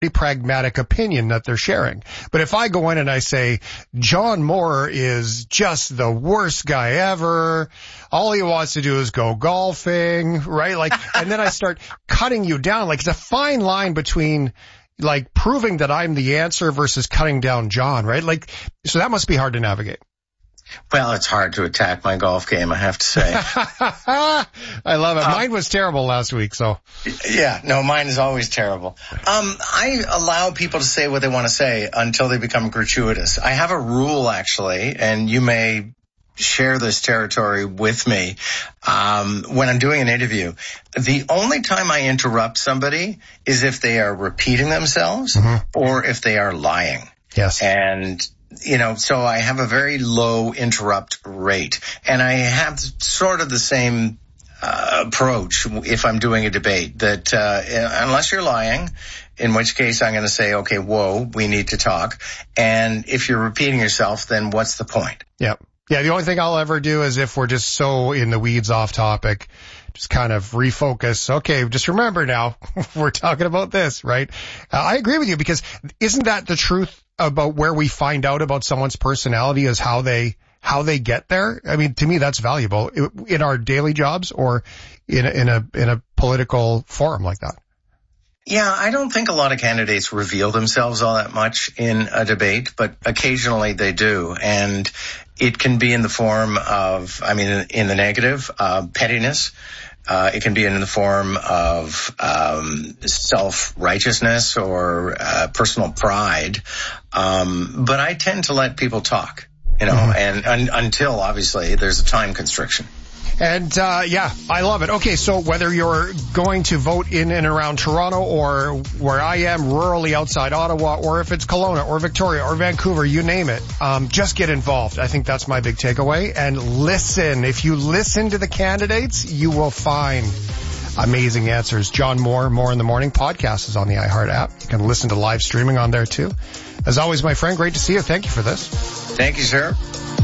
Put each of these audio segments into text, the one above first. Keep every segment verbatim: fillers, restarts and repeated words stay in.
pragmatic opinion that they're sharing. But if I go in and I say, John Moore is just the worst guy ever, all he wants to do is go golfing, right? Like, and then I start cutting you down. Like, it's a fine line between, like, proving that I'm the answer versus cutting down John, right? Like, so that must be hard to navigate. Well, it's hard to attack my golf game, I have to say. I love it. Mine was terrible last week, so. Yeah, no, mine is always terrible. Um, I allow people to say what they want to say until they become gratuitous. I have a rule, actually, and you may share this territory with me. Um, when I'm doing an interview, the only time I interrupt somebody is if they are repeating themselves mm-hmm. or if they are lying. Yes. And you know, so I have a very low interrupt rate, and I have sort of the same uh, approach if I'm doing a debate that uh, unless you're lying, in which case I'm going to say, okay, whoa, we need to talk. And if you're repeating yourself, then what's the point? Yep. Yeah, the only thing I'll ever do is if we're just so in the weeds off topic, just kind of refocus. Okay, just remember now, we're talking about this, right? Uh, I agree with you, because isn't that the truth about where we find out about someone's personality is how they how they get there? I mean, to me, that's valuable in our daily jobs or in a, in a in a political forum like that. Yeah, I don't think a lot of candidates reveal themselves all that much in a debate, but occasionally they do. And it can be in the form of, I mean, in the negative, uh, pettiness. Uh, it can be in the form of um, self-righteousness or uh, personal pride. Um, but I tend to let people talk, you know, mm-hmm. and, and until, obviously, there's a time constriction. And, uh, yeah, I love it. Okay, so whether you're going to vote in and around Toronto or where I am, rurally outside Ottawa, or if it's Kelowna or Victoria or Vancouver, you name it, um, just get involved. I think that's my big takeaway. And listen. If you listen to the candidates, you will find amazing answers. John Moore, More in the Morning podcast is on the iHeart app. You can listen to live streaming on there, too. As always, my friend, great to see you. Thank you for this. Thank you, sir.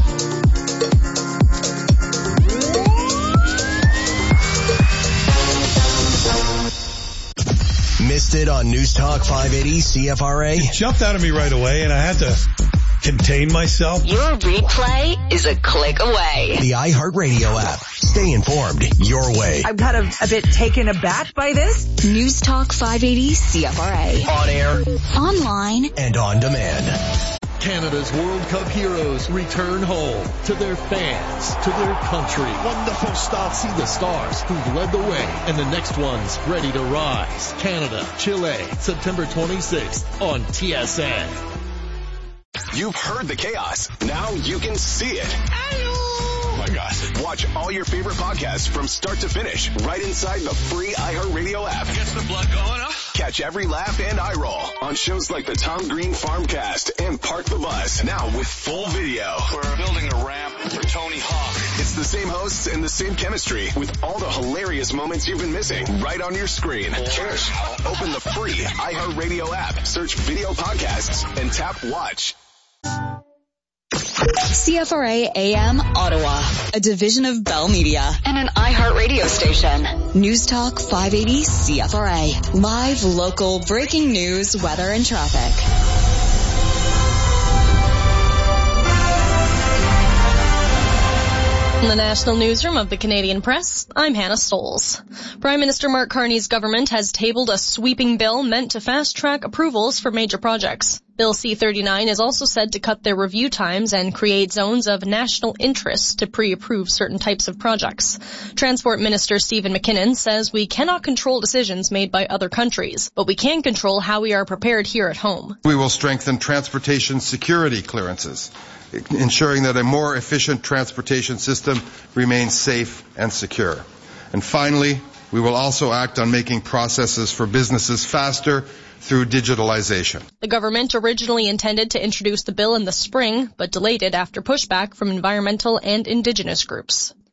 Missed it on News Talk five eighty C F R A? It jumped out of me right away, and I had to contain myself. Your replay is a click away. The iHeartRadio app. Stay informed your way. I'm kind of a bit taken aback by this. News Talk five eighty C F R A. On air. Online. And on demand. Canada's World Cup heroes return home to their fans, to their country. Wonderful start. See the stars who've led the way and the next one's ready to rise. Canada, Chile, September twenty-sixth on T S N. You've heard the chaos. Now you can see it. Oh my God. Watch all your favorite podcasts from start to finish right inside the free iHeartRadio app. Gets the blood going, huh? Catch every laugh and eye roll on shows like the Tom Green Farmcast and Park the Bus. Now with full video. We're building a ramp for Tony Hawk. It's the same hosts and the same chemistry with all the hilarious moments you've been missing right on your screen. Cheers. Open the free iHeartRadio app, search video podcasts, and tap watch. C F R A A M Ottawa, a division of Bell Media and an iHeart radio station. News Talk five eighty C F R A. Live, local, breaking news, weather, and traffic. In the National Newsroom of the Canadian Press, I'm Hannah Stoles. Prime Minister Mark Carney's government has tabled a sweeping bill meant to fast-track approvals for major projects. Bill C thirty-nine is also said to cut their review times and create zones of national interest to pre-approve certain types of projects. Transport Minister Stephen McKinnon says we cannot control decisions made by other countries, but we can control how we are prepared here at home. We will strengthen transportation security clearances, ensuring that a more efficient transportation system remains safe and secure. And finally, we will also act on making processes for businesses faster through digitalization. The government originally intended to introduce the bill in the spring, but delayed it after pushback from environmental and Indigenous groups.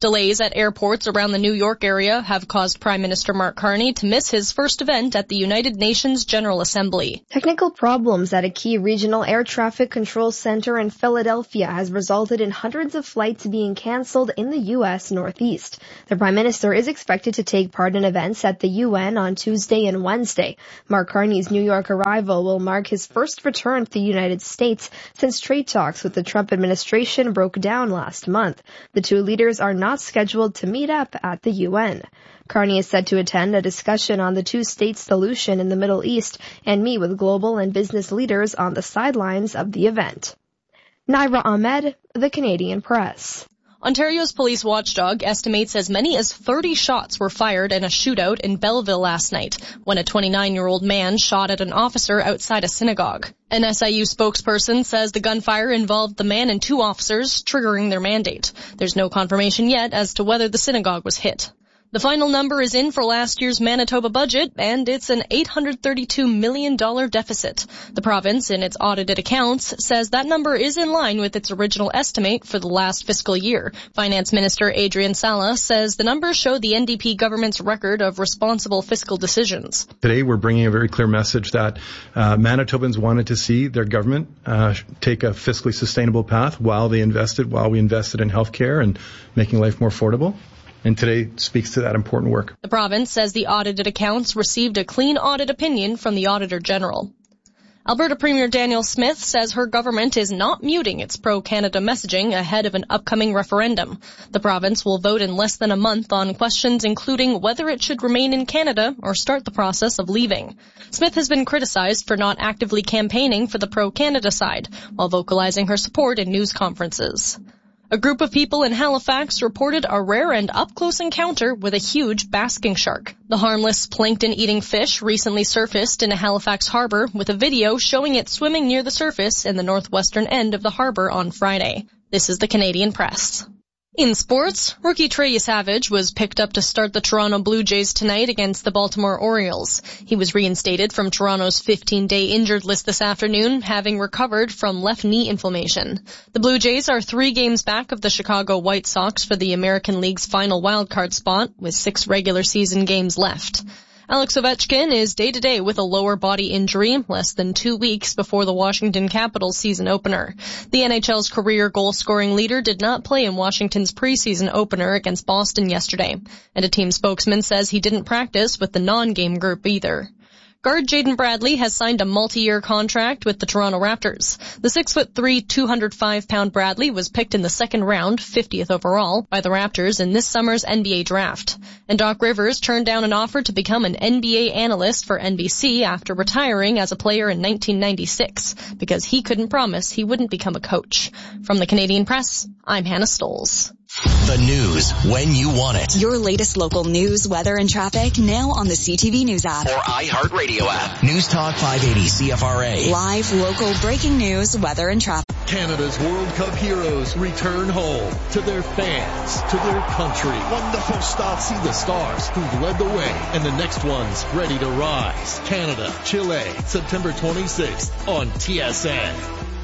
delays at airports around the New York area have caused Prime Minister Mark Carney to miss his first event at the United Nations General Assembly. Technical problems at a key regional air traffic control center in Philadelphia has resulted in hundreds of flights being canceled in the U S Northeast. The Prime Minister is expected to take part in events at the U N on Tuesday and Wednesday. Mark Carney's New York arrival will mark his first return to the United States since trade talks with the Trump administration broke down last month. The two leaders are not scheduled to meet up at the U N. Carney is set to attend a discussion on the two-state solution in the Middle East and meet with global and business leaders on the sidelines of the event. Naira Ahmed, The Canadian Press. Ontario's police watchdog estimates as many as thirty shots were fired in a shootout in Belleville last night when a twenty-nine-year-old man shot at an officer outside a synagogue. An S I U spokesperson says the gunfire involved the man and two officers, triggering their mandate. There's no confirmation yet as to whether the synagogue was hit. The final number is in for last year's Manitoba budget, and it's an eight hundred thirty-two million dollars deficit. The province, in its audited accounts, says that number is in line with its original estimate for the last fiscal year. Finance Minister Adrian Sala says the numbers show the N D P government's record of responsible fiscal decisions. Today, we're bringing a very clear message that uh, Manitobans wanted to see their government uh, take a fiscally sustainable path while they invested, while we invested in healthcare and making life more affordable. And today speaks to that important work. The province says the audited accounts received a clean audit opinion from the Auditor General. Alberta Premier Danielle Smith says her government is not muting its pro-Canada messaging ahead of an upcoming referendum. The province will vote in less than a month on questions including whether it should remain in Canada or start the process of leaving. Smith has been criticized for not actively campaigning for the pro-Canada side, while vocalizing her support in news conferences. A group of people in Halifax reported a rare and up-close encounter with a huge basking shark. The harmless plankton-eating fish recently surfaced in a Halifax harbor with a video showing it swimming near the surface in the northwestern end of the harbor on Friday. This is the Canadian Press. In sports, rookie Trey Savage was picked up to start the Toronto Blue Jays tonight against the Baltimore Orioles. He was reinstated from Toronto's fifteen-day injured list this afternoon, having recovered from left knee inflammation. The Blue Jays are three games back of the Chicago White Sox for the American League's final wildcard spot, with six regular season games left. Alex Ovechkin is day-to-day with a lower body injury, less than two weeks before the Washington Capitals season opener. The N H L's career goal-scoring leader did not play in Washington's preseason opener against Boston yesterday, and a team spokesman says he didn't practice with the non-game group either. Guard Jaden Bradley has signed a multi-year contract with the Toronto Raptors. The six foot three, two hundred five pound Bradley was picked in the second round, fiftieth overall, by the Raptors in this summer's N B A draft. And Doc Rivers turned down an offer to become an N B A analyst for N B C after retiring as a player in nineteen ninety-six, because he couldn't promise he wouldn't become a coach. From the Canadian Press, I'm Hannah Stolz. The news when you want it. Your latest local news, weather, and traffic now on the C T V News app. Or iHeartRadio app. News Talk five eighty C F R A. Live, local, breaking news, weather, and traffic. Canada's World Cup heroes return home to their fans, to their country. Wonderful start. See the stars who've led the way and the next ones ready to rise. Canada, Chile, September twenty-sixth on T S N.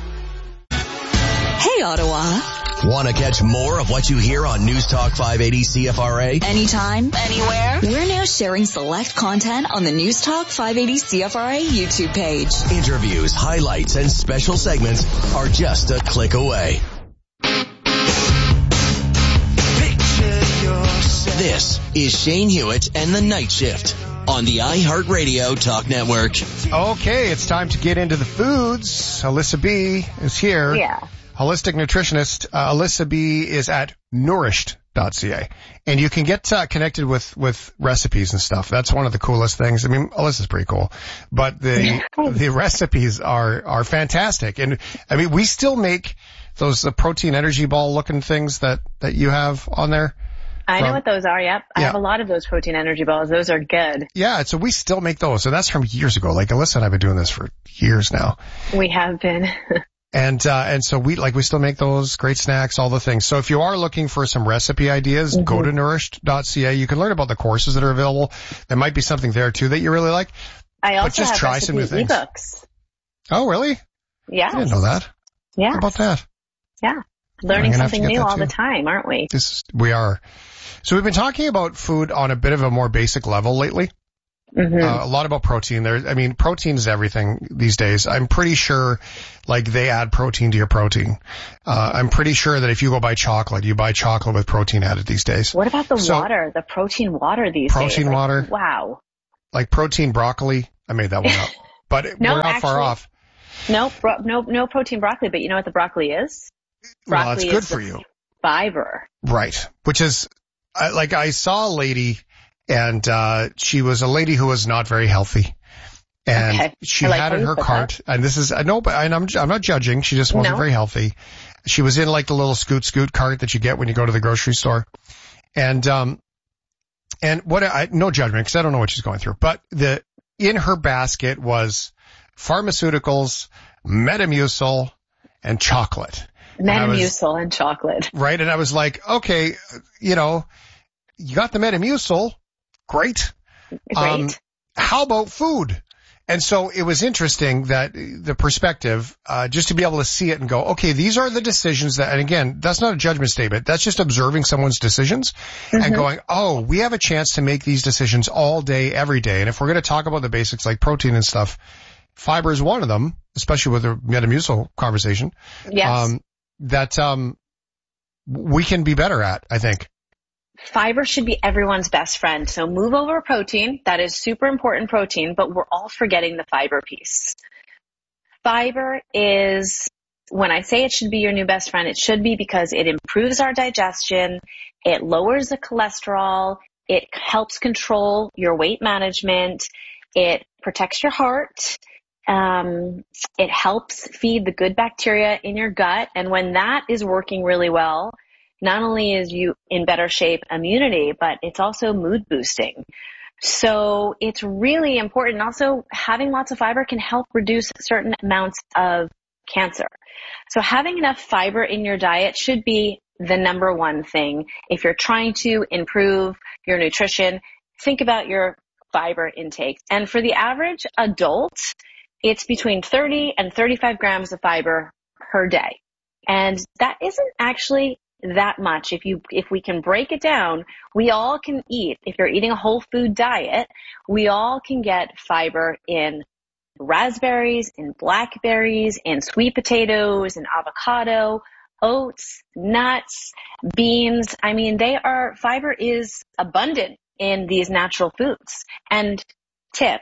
Hey, Ottawa. Want to catch more of what you hear on News Talk five eighty C F R A? Anytime, anywhere. We're now sharing select content on the News Talk five eighty C F R A YouTube page. Interviews, highlights, and special segments are just a click away. This is Shane Hewitt and the Night Shift on the iHeartRadio Talk Network. Okay, it's time to get into the foods. Alyssa B is here. Yeah. Holistic nutritionist. Uh, Alyssa B is at nourished dot c a. And you can get uh, connected with, with recipes and stuff. That's one of the coolest things. I mean, Alyssa's pretty cool, but the, the recipes are, are fantastic. And I mean, we still make those the protein energy ball looking things that, that you have on there. I from, know what those are, yep. I yeah. have a lot of those protein energy balls. Those are good. Yeah, so we still make those. So that's from years ago. Like Alyssa and I have been doing this for years now. We have been. And, uh, and so we, like, we still make those great snacks, all the things. So if you are looking for some recipe ideas, mm-hmm. go to nourished dot c a. You can learn about the courses that are available. There might be something there too that you really like. I also but just have try some new things. ebooks. Oh, really? Yeah. I didn't know that. Yeah. How about that? Yeah. Learning something new all the time, aren't we? This, we are. So we've been talking about food on a bit of a more basic level lately. Mm-hmm. Uh, a lot about protein. There, I mean, protein is everything these days. I'm pretty sure, like, they add protein to your protein. Uh, I'm pretty sure that if you go buy chocolate, you buy chocolate with protein added these days. What about the so, water, the protein water these protein days? Protein like, water. Wow. Like protein broccoli. I made that one up. But no, we're not actually, far off. No, bro- no, no protein broccoli, but you know what the broccoli is? Broccoli well, it's good is for you. Fiber. Right. Which is, I, like, I saw a lady, and uh she was a lady who was not very healthy. And okay. she like had in her cart, that. and this is, I know, but and I'm, I'm not judging, she just wasn't no. very healthy. She was in like the little scoot scoot cart that you get when you go to the grocery store. And, um, and what I, no judgment, because I don't know what she's going through, but the, in her basket was pharmaceuticals, Metamucil, and chocolate. Metamucil and, was, and chocolate. Right. And I was like, okay, you know, you got the Metamucil. Great. Great. Um, how about food? And so it was interesting that the perspective, uh, just to be able to see it and go, okay, these are the decisions that, and again, that's not a judgment statement. That's just observing someone's decisions mm-hmm. and going, oh, we have a chance to make these decisions all day, every day. And if we're going to talk about the basics like protein and stuff, fiber is one of them, especially with the Metamucil conversation. Yes. Um, that, um, we can be better at, I think. Fiber should be everyone's best friend. So move over protein. That is super important protein, but we're all forgetting the fiber piece. Fiber is, when I say it should be your new best friend, it should be because it improves our digestion. It lowers the cholesterol. It helps control your weight management. It protects your heart. Um, it helps feed the good bacteria in your gut. And when that is working really well, not only is you in better shape immunity, but it's also mood boosting. So it's really important. Also, having lots of fiber can help reduce certain amounts of cancer. So having enough fiber in your diet should be the number one thing. If you're trying to improve your nutrition, think about your fiber intake. And for the average adult, it's between thirty and thirty-five grams of fiber per day. And that isn't actually that much. If you, if we can break it down, we all can eat. If you're eating a whole food diet, we all can get fiber in raspberries, in blackberries, in sweet potatoes, in avocado, oats, nuts, beans. I mean, they are, fiber is abundant in these natural foods. And tip,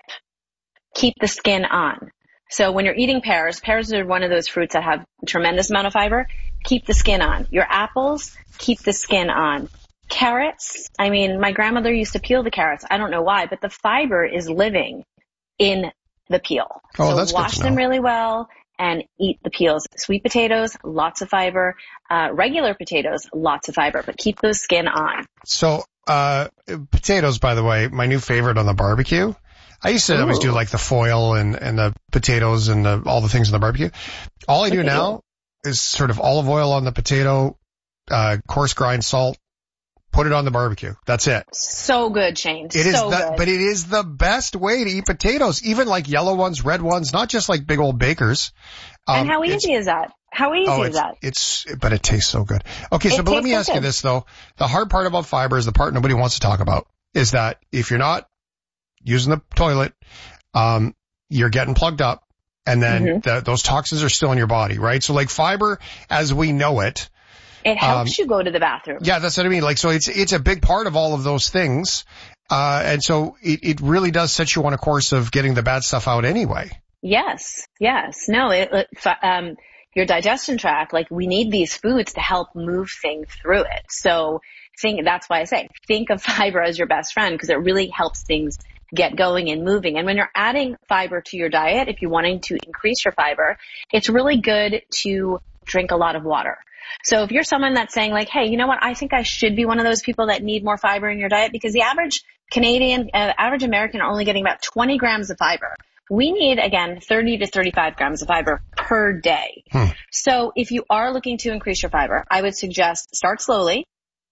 keep the skin on. So when you're eating pears, pears are one of those fruits that have a tremendous amount of fiber. Keep the skin on. Your apples, keep the skin on. Carrots, I mean, my grandmother used to peel the carrots. I don't know why, but the fiber is living in the peel. Oh, so that's wash good to them know. really well and eat the peels. Sweet potatoes, lots of fiber. Uh, regular potatoes, lots of fiber, but keep those skin on. So, uh, potatoes, by the way, my new favorite on the barbecue. I used to Ooh. always do like the foil and, and the potatoes and the, all the things in the barbecue. All I do now is sort of olive oil on the potato, uh, coarse grind salt, put it on the barbecue. That's it. So good, Shane. It is so the, good. But it is the best way to eat potatoes, even like yellow ones, red ones, not just like big old bakers. Um, and how easy is that? How easy oh, is that? It's, but it tastes so good. Okay, so it but let me so ask good. you this though. The hard part about fiber is the part nobody wants to talk about is that if you're not using the toilet, um, you're getting plugged up. And then mm-hmm. the, those toxins are still in your body, right? So like fiber, as we know it, it helps um, you go to the bathroom. Yeah, that's what I mean. Like, so it's it's a big part of all of those things, uh, and so it, it really does set you on a course of getting the bad stuff out anyway. Yes, yes. No, it, um, your digestion tract, like we need these foods to help move things through it. So think that's why I say think of fiber as your best friend because it really helps things get going and moving. And when you're adding fiber to your diet, if you're wanting to increase your fiber, it's really good to drink a lot of water. So if you're someone that's saying like, hey, you know what, I think I should be one of those people that need more fiber in your diet because the average Canadian, uh, average American are only getting about twenty grams of fiber. We need, again, thirty to thirty-five grams of fiber per day. Hmm. So if you are looking to increase your fiber, I would suggest start slowly.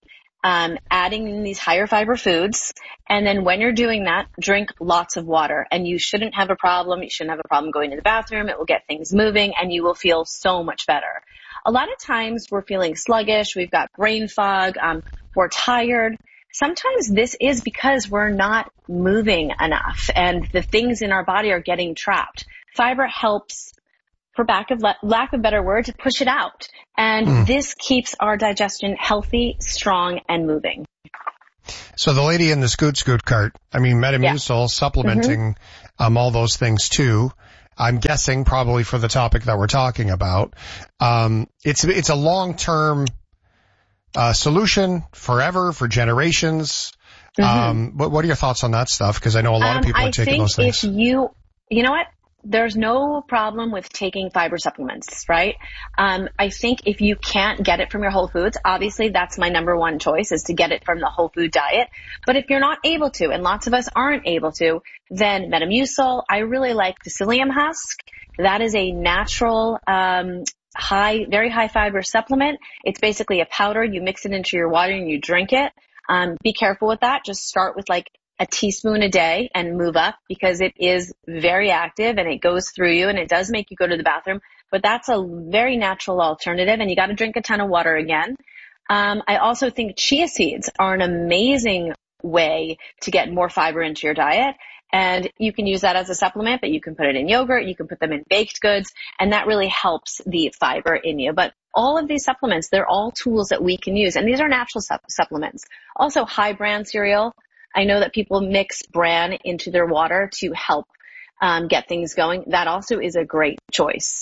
Um, adding in these higher fiber foods. And then when you're doing that, drink lots of water. And you shouldn't have a problem. You shouldn't have a problem going to the bathroom. It will get things moving and you will feel so much better. a lot of times we're feeling sluggish, we've got brain fog, um, we're tired. Sometimes this is because we're not moving enough and the things in our body are getting trapped. Fiber helps, for lack of, lack of better words, push it out. And mm. this keeps our digestion healthy, strong, and moving. So the lady in the Scoot Scoot cart, I mean, Metamucil, yeah. supplementing mm-hmm. um, all those things too. I'm guessing probably for the topic that we're talking about. Um, it's it's a long-term uh, solution, forever, for generations. Mm-hmm. Um, what, what are your thoughts on that stuff? Because I know a lot um, of people are I taking those things. If you, you know what? There's no problem with taking fiber supplements, right? Um, I think if you can't get it from your Whole Foods, obviously that's my number one choice, is to get it from the Whole Food diet. But if you're not able to, and lots of us aren't able to, then Metamucil. I really like the psyllium husk. That is a natural, um, high, very high fiber supplement. It's basically a powder. You mix it into your water and you drink it. Um, be careful with that. Just start with like a teaspoon a day and move up, because it is very active and it goes through you and it does make you go to the bathroom. But that's a very natural alternative, and you got to drink a ton of water again. Um, I also think chia seeds are an amazing way to get more fiber into your diet. And you can use that as a supplement, but you can put it in yogurt, you can put them in baked goods, and that really helps the fiber in you. But all of these supplements, they're all tools that we can use, and these are natural su- supplements. Also, high bran cereal. I know that people mix bran into their water to help um, get things going. That also is a great choice.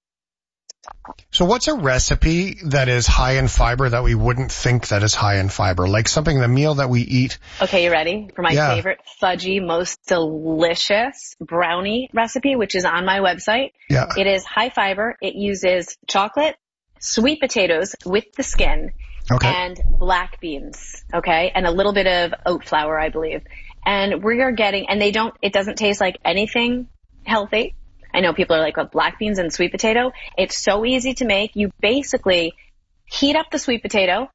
So what's a recipe that is high in fiber that we wouldn't think that is high in fiber? Like something, the meal that we eat. Okay, you ready for my yeah. favorite fudgy, most delicious brownie recipe, which is on my website? Yeah. It is high fiber. It uses chocolate, sweet potatoes with the skin, okay. and black beans, okay, and a little bit of oat flour, I believe. And we're getting, and they don't, it doesn't taste like anything healthy. I know people are like, well, black beans and sweet potato. It's so easy to make. You basically heat up the sweet potato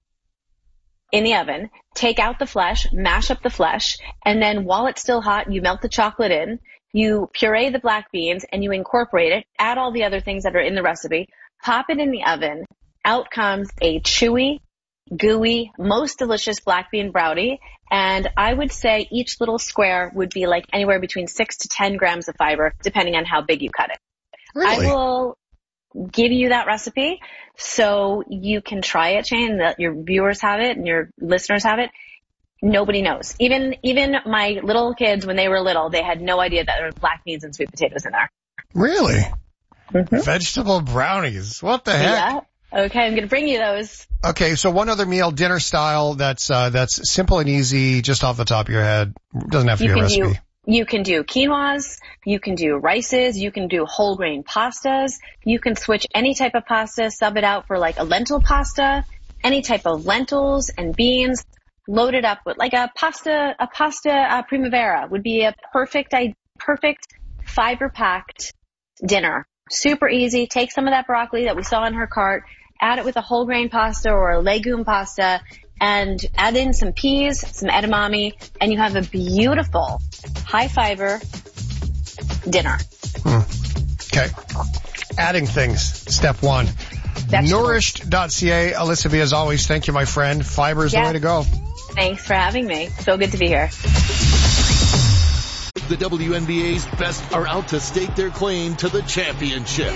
in the oven, take out the flesh, mash up the flesh, and then while it's still hot, you melt the chocolate in, you puree the black beans, and you incorporate it, add all the other things that are in the recipe, pop it in the oven. Out comes a chewy, gooey, most delicious black bean brownie. And I would say each little square would be like anywhere between six to ten grams of fiber, depending on how big you cut it. Really? I will give you that recipe so you can try it, Shane, that your viewers have it and your listeners have it. Nobody knows. Even, even my little kids, when they were little, they had no idea that there were black beans and sweet potatoes in there. Really? Mm-hmm. Vegetable brownies. What the heck? Yeah. Okay, I'm going to bring you those. Okay, so one other meal, dinner style, that's uh, that's simple and easy, just off the top of your head. Doesn't have to you be a recipe. Do, you can do quinoas, you can do rices, you can do whole grain pastas, you can switch any type of pasta, sub it out for like a lentil pasta, any type of lentils and beans, load it up with like a pasta, a pasta uh, primavera would be a perfect, perfect fiber-packed dinner. Super easy. Take some of that broccoli that we saw in her cart, add it with a whole grain pasta or a legume pasta, and add in some peas, some edamame, and you have a beautiful high fiber dinner. Hmm. Okay. Adding things. Step one. Nourished dot c a. Alyssa B, as always, thank you, my friend. Fiber is yeah. the way to go. Thanks for having me. So good to be here. The W N B A's best are out to stake their claim to the championship.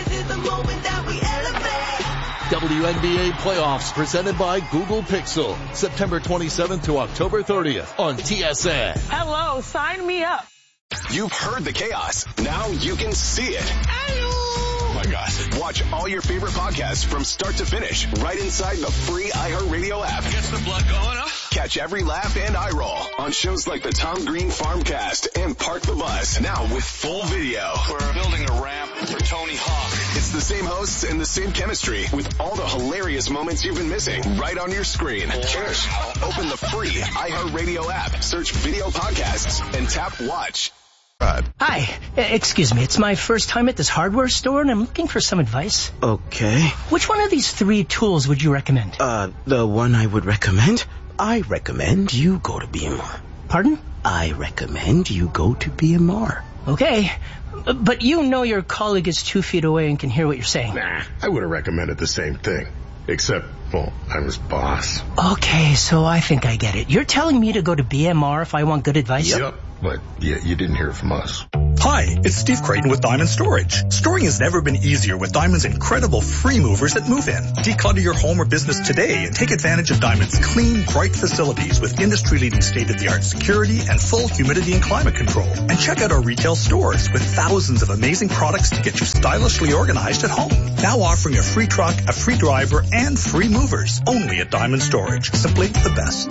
W N B A playoffs presented by Google Pixel. September twenty-seventh to October thirtieth on T S N. Hello, sign me up. You've heard the chaos. Now you can see it. Oh my God. Watch all your favorite podcasts from start to finish right inside the free iHeartRadio app. Gets the blood going, huh? Catch every laugh and eye roll on shows like the Tom Green Farmcast and Park the Bus. Now with full video. We're building a ramp for Tony Hawk. It's the same hosts and the same chemistry with all the hilarious moments you've been missing right on your screen. Cheers. Open the free iHeartRadio app, search video podcasts, and tap watch. Hi, excuse me, it's my first time at this hardware store and I'm looking for some advice. Okay. Which one of these three tools would you recommend? Uh, the one I would recommend? I recommend you go to B M R. Pardon? I recommend you go to B M R. Okay. But you know your colleague is two feet away and can hear what you're saying. Nah, I would have recommended the same thing. Except, well, I'm his boss. Okay, so I think I get it. You're telling me to go to B M R if I want good advice? Yep, but yeah, you didn't hear it from us. Hi, it's Steve Creighton with Diamond Storage. Storing has never been easier with Diamond's incredible free movers at Move In. Declutter your home or business today and take advantage of Diamond's clean, bright facilities with industry-leading state-of-the-art security and full humidity and climate control. And check out our retail stores with thousands of amazing products to get you stylishly organized at home. Now offering a free truck, a free driver, and free movers. Only at Diamond Storage. Simply the best.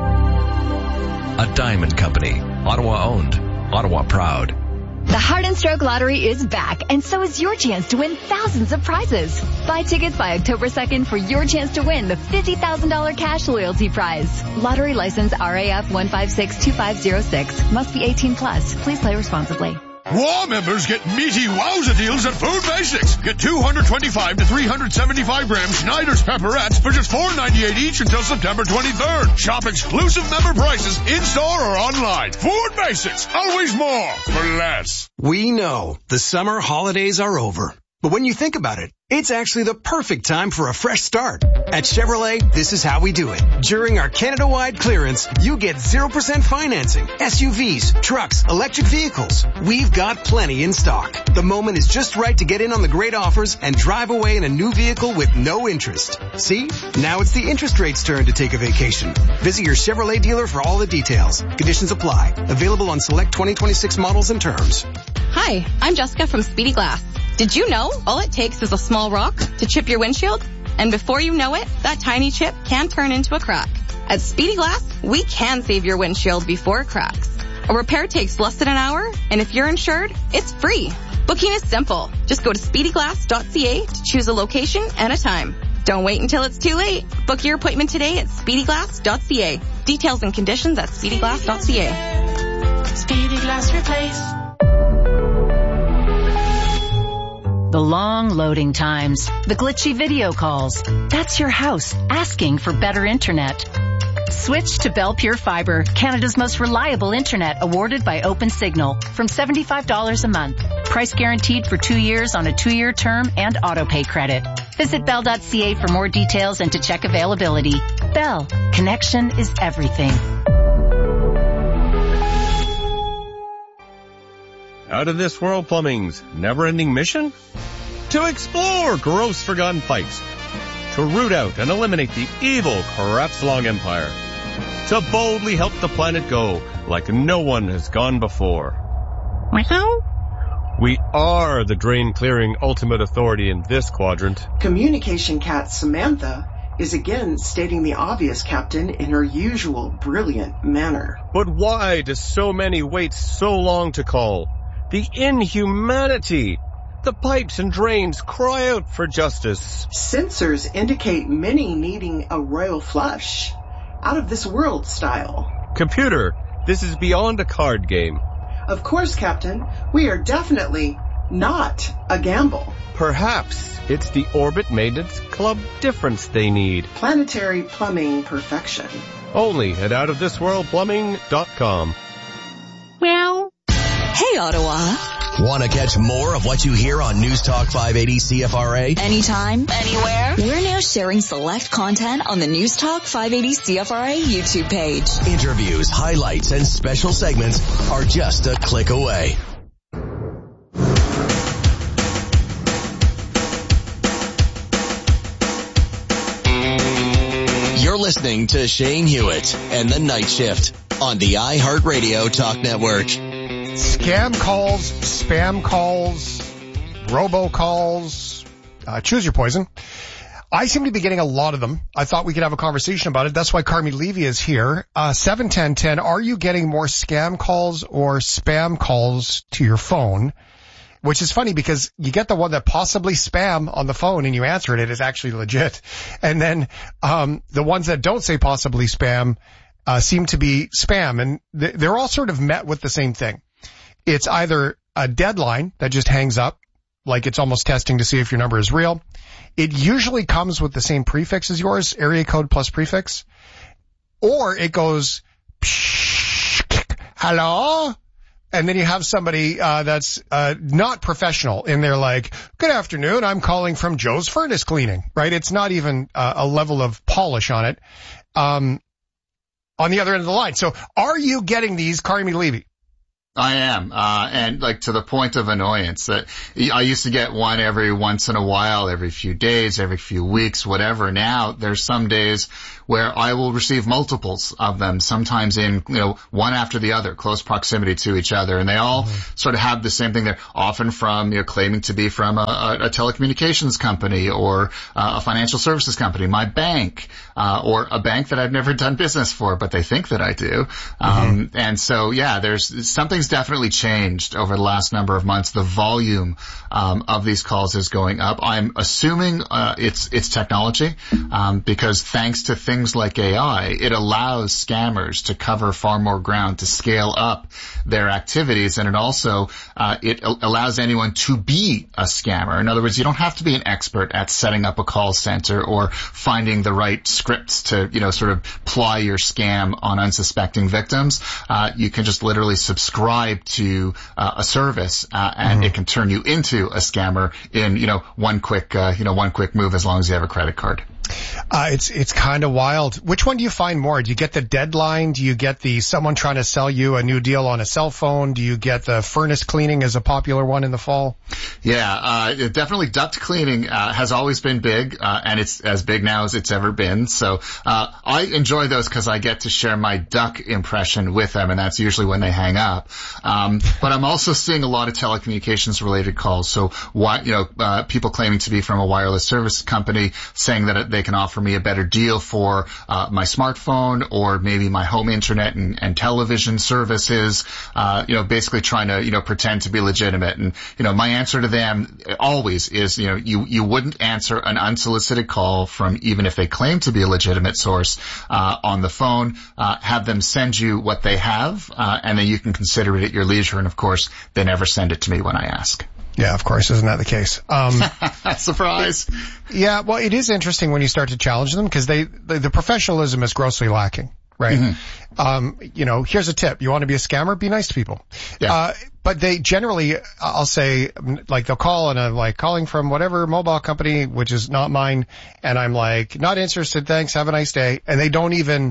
A Diamond Company. Ottawa owned. Ottawa proud. The Heart and Stroke Lottery is back, and so is your chance to win thousands of prizes. Buy tickets by October second for your chance to win the fifty thousand dollars cash loyalty prize. Lottery license R A F one five six two five zero six. Must be eighteen plus. Please play responsibly. War members get meaty wowza deals at Food Basics. Get two hundred twenty-five to three hundred seventy-five gram Schneider's pepperettes for just four ninety-eight each until September twenty-third. Shop exclusive member prices in-store or online. Food Basics. Always more for less. We know the summer holidays are over. But when you think about it, it's actually the perfect time for a fresh start. At Chevrolet, this is how we do it. During our Canada-wide clearance, you get zero percent financing, S U Vs, trucks, electric vehicles. We've got plenty in stock. The moment is just right to get in on the great offers and drive away in a new vehicle with no interest. See? Now it's the interest rate's turn to take a vacation. Visit your Chevrolet dealer for all the details. Conditions apply. Available on select twenty twenty-six models and terms. Hi, I'm Jessica from Speedy Glass. Did you know all it takes is a small rock to chip your windshield? And before you know it, that tiny chip can turn into a crack. At Speedy Glass, we can save your windshield before it cracks. A repair takes less than an hour, and if you're insured, it's free. Booking is simple. Just go to speedy glass dot c a to choose a location and a time. Don't wait until it's too late. Book your appointment today at speedy glass dot c a. Details and conditions at speedy glass dot c a. Speedy Glass Replace. The long loading times, the glitchy video calls. That's your house asking for better internet. Switch to Bell Pure Fiber, Canada's most reliable internet, awarded by OpenSignal, from seventy-five dollars a month. Price guaranteed for two years on a two-year term and auto-pay credit. Visit bell dot c a for more details and to check availability. Bell, connection is everything. Out of This World Plumbing's never-ending mission? To explore gross forgotten pipes. To root out and eliminate the evil Crapslong Empire. To boldly help the planet go like no one has gone before. We are the drain-clearing ultimate authority in this quadrant. Communication cat Samantha is again stating the obvious, Captain, in her usual brilliant manner. But why do so many wait so long to call? The inhumanity! The pipes and drains cry out for justice. Sensors indicate many needing a royal flush. Out of this world style. Computer, this is beyond a card game. Of course, Captain. We are definitely not a gamble. Perhaps it's the Orbit Maintenance Club difference they need. Planetary plumbing perfection. Only at out of this world plumbing dot com. Well. Hey, Ottawa. Want to catch more of what you hear on News Talk five eighty C F R A? Anytime, anywhere. We're now sharing select content on the News Talk five eighty C F R A YouTube page. Interviews, highlights, and special segments are just a click away. You're listening to Shane Hewitt and the Night Shift on the iHeartRadio Talk Network. Scam calls, spam calls, robocalls, uh, choose your poison. I seem to be getting a lot of them. I thought we could have a conversation about it. That's why Carmi Levy is here. Uh, seven ten ten, are you getting more scam calls or spam calls to your phone? Which is funny because you get the one that possibly spam on the phone and you answer it, it is actually legit. And then, um, the ones that don't say possibly spam, uh, seem to be spam, and th- they're all sort of met with the same thing. It's either a deadline that just hangs up, like it's almost testing to see if your number is real. It usually comes with the same prefix as yours, area code plus prefix. Or it goes, hello, And then you have somebody uh that's uh not professional, and they're like, good afternoon, I'm calling from Joe's Furnace Cleaning, right? It's not even uh, a level of polish on it. Um, on the other end of the line. So are you getting these, Carmi Levy? I am, uh, and like to the point of annoyance that I used to get one every once in a while, every few days, every few weeks, whatever. Now there's some days where I will receive multiples of them, sometimes in, you know, one after the other, close proximity to each other. And they all mm-hmm. sort of have the same thing. They're often from, you know, claiming to be from a, a telecommunications company or uh, a financial services company, my bank, uh, or a bank that I've never done business for, but they think that I do. Mm-hmm. Um, and so, yeah, there's something's definitely changed over the last number of months. The volume, um, of these calls is going up. I'm assuming, uh, it's, it's technology, um, because thanks to things Things like A I, it allows scammers to cover far more ground, to scale up their activities, and it also uh, it allows anyone to be a scammer. In other words, you don't have to be an expert at setting up a call center or finding the right scripts to, you know, sort of ply your scam on unsuspecting victims. Uh, you can just literally subscribe to uh, a service, uh, and mm. it can turn you into a scammer in, you know, one quick, uh, you know, one quick move, as long as you have a credit card. Uh, it's, it's kind of wild. Which one do you find more? Do you get the deadline? Do you get the someone trying to sell you a new deal on a cell phone? Do you get the furnace cleaning as a popular one in the fall? Yeah, uh, definitely duct cleaning, uh, has always been big, uh, and it's as big now as it's ever been. So, uh, I enjoy those because I get to share my duck impression with them, and that's usually when they hang up. Um, but I'm also seeing a lot of telecommunications related calls. So, why, you know, uh, people claiming to be from a wireless service company saying that they can offer me a better deal for uh, my smartphone or maybe my home internet and, and television services, uh, you know, basically trying to, you know, pretend to be legitimate. And, you know, my answer to them always is, you know, you, you wouldn't answer an unsolicited call from, even if they claim to be a legitimate source, uh, on the phone. Uh, have them send you what they have, uh, and then you can consider it at your leisure. And of course, they never send it to me when I ask. Yeah, of course. Isn't that the case? Um, Surprise. Yeah, well, it is interesting when you start to challenge them because they, the, the professionalism is grossly lacking, right? Mm-hmm. Um, you know, here's a tip. You want to be a scammer? Be nice to people. Yeah. Uh, but they generally, I'll say, like, they'll call and I'm like, calling from whatever mobile company, which is not mine. And I'm like, not interested. Thanks. Have a nice day. And they don't even